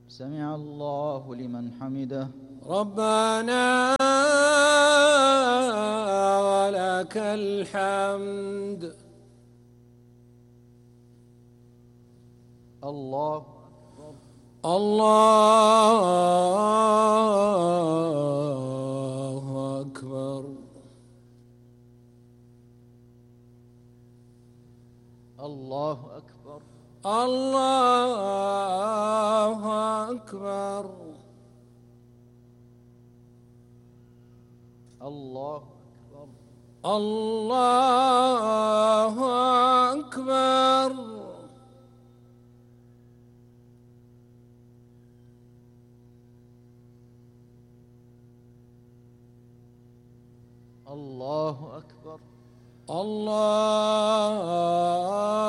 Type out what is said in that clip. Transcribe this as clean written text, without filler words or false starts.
سمع الله لمن حمده. ربنا ولك الحمد. الله الله أكبر. الله أكبر. الله أكبر. الله أكبر. الله أكبر. الله أكبر. الله